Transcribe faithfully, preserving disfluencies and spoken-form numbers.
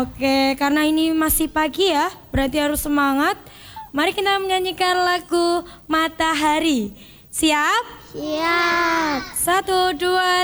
Oke, karena ini masih pagi ya, berarti harus semangat. Mari kita menyanyikan lagu Matahari. Siap? Siap. Satu, dua,